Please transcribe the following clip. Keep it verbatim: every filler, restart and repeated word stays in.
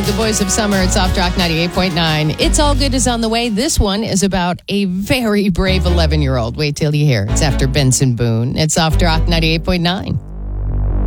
the Boys of Summer at Soft Rock ninety-eight point nine. It's All Good is on the way. This one is about a very brave eleven-year-old. Wait till you hear. It's after Benson Boone. It's Soft Rock ninety-eight point nine.